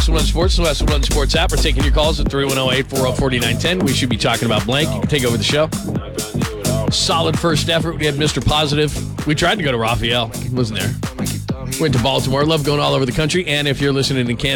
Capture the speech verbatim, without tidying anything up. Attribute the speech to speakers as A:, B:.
A: West one Sports, the West one Sports app. We're taking your calls at three one zero, eight four zero, four nine one zero. We should be talking about blank. You can take over the show. Solid first effort. We had Mister Positive. We tried to go to Raphael. He wasn't there. Went to Baltimore. Love going all over the country. And if you're listening in Canada,